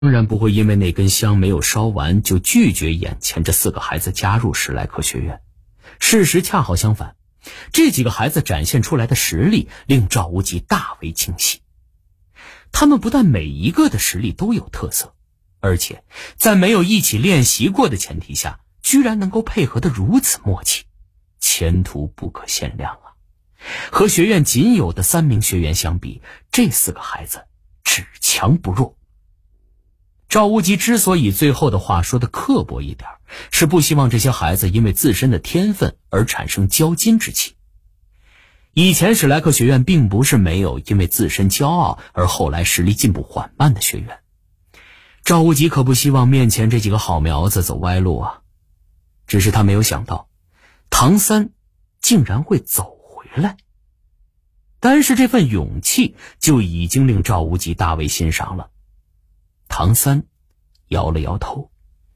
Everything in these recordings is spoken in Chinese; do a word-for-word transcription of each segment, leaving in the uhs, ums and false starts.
当然不会因为那根香没有烧完就拒绝眼前这四个孩子加入史莱克学院。事实恰好相反，这几个孩子展现出来的实力令赵无极大为惊喜。他们不但每一个的实力都有特色，而且在没有一起练习过的前提下，居然能够配合得如此默契，前途不可限量啊！和学院仅有的三名学员相比，这四个孩子只强不弱。赵无极之所以最后的话说的刻薄一点，是不希望这些孩子因为自身的天分而产生骄矜之气。以前史莱克学院并不是没有因为自身骄傲而后来实力进步缓慢的学员，赵无极可不希望面前这几个好苗子走歪路啊！只是他没有想到，唐三竟然会走回来。单是这份勇气就已经令赵无极大为欣赏了。唐三摇了摇头，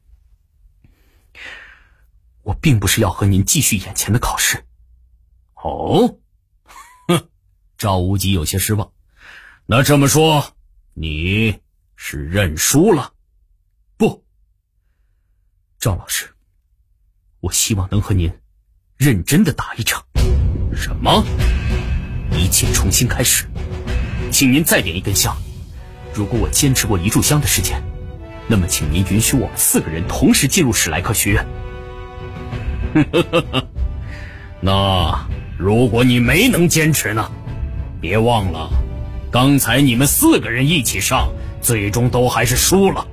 我并不是要和您继续眼前的考试。 哦，哼，赵无极有些失望。那这么说，你是认输了？ 不，赵老师，我希望能和您认真的打一场。 什么？ 一切重新开始，请您再点一根香。如果我坚持过一炷香的时间，那么请您允许我们四个人同时进入史莱克学院。 那如果你没能坚持呢？别忘了，刚才你们四个人一起上，最终都还是输了。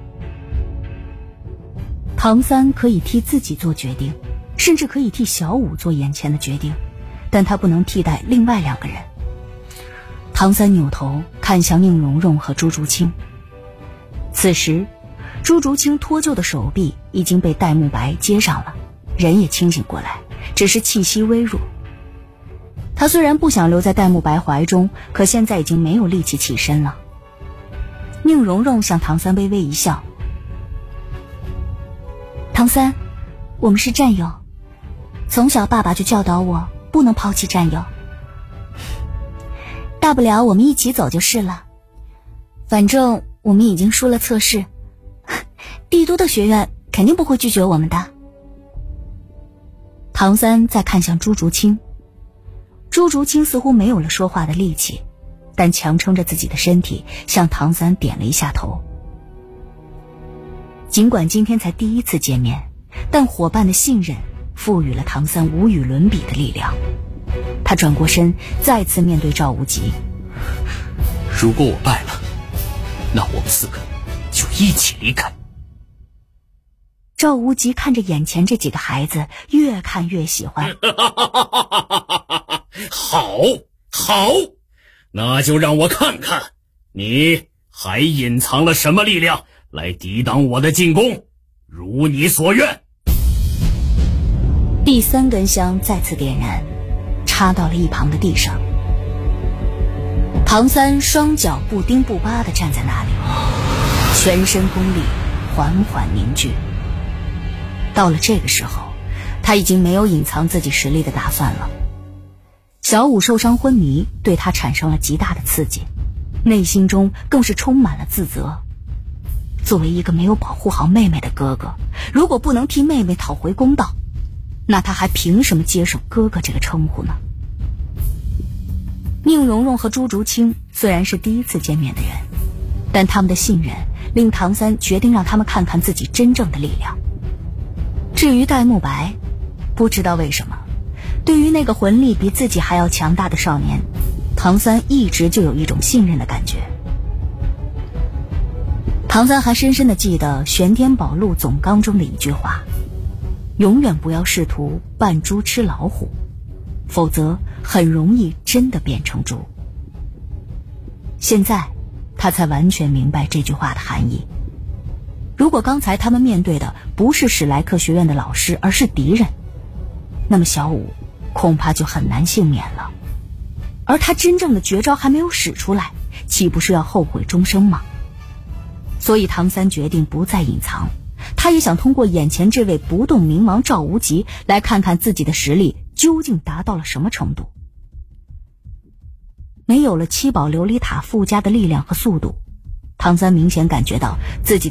唐三可以替自己做决定，甚至可以替小五做眼前的决定，但他不能替代另外两个人。唐三扭头看向宁荣荣和朱竹清，此时朱竹清脱臼的手臂已经被戴沐白接上了，人也清醒过来，只是气息微弱。他虽然不想留在戴沐白怀中，可现在已经没有力气起身了。宁荣荣向唐三微微一笑，唐三，我们是战友，从小爸爸就教导我不能抛弃战友，大不了我们一起走就是了。反正我们已经输了测试，帝都的学院肯定不会拒绝我们的。唐三再看向朱竹清，朱竹清似乎没有了说话的力气，但强撑着自己的身体向唐三点了一下头。尽管今天才第一次见面，但伙伴的信任赋予了唐三无与伦比的力量。他转过身再次面对赵无极， 如果我败了，那我们四个就一起离开。 赵无极看着眼前这几个孩子，越看越喜欢。 好，好，那就让我看看你还隐藏了什么力量来抵挡我的进攻，如你所愿。 第三根香再次点燃，插到了一旁的地上。唐三双脚不丁不拔地站在那里，全身功力缓缓凝聚。到了这个时候，他已经没有隐藏自己实力的打算了。小五受伤昏迷，对他产生了极大的刺激，内心中更是充满了自责。作为一个没有保护好妹妹的哥哥，如果不能替妹妹讨回公道，那他还凭什么接受哥哥这个称呼呢？宁荣荣和朱竹清虽然是第一次见面的人，但他们的信任令唐三决定让他们看看自己真正的力量。至于戴沐白，不知道为什么，对于那个魂力比自己还要强大的少年，唐三一直就有一种信任的感觉。唐三还深深地记得玄天宝录总纲中的一句话，永远不要试图扮猪吃老虎，否则很容易真的变成猪。现在他才完全明白这句话的含义。如果刚才他们面对的不是史莱克学院的老师，而是敌人，那么小五恐怕就很难幸免了。而他真正的绝招还没有使出来，岂不是要后悔终生吗？所以唐三决定不再隐藏，他也想通过眼前这位不动明王赵无极来看看自己的实力究竟达到了什么程度。没有了七宝琉璃塔附加的力量和速度， 唐三明显感觉到自己